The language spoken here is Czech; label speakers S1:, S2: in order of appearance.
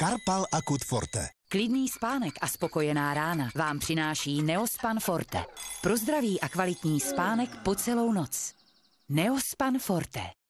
S1: Karpal Akut Forte.
S2: Klidný spánek a spokojená rána vám přináší Neospan Forte. Pro zdravý a kvalitní spánek po celou noc. Neospan Forte.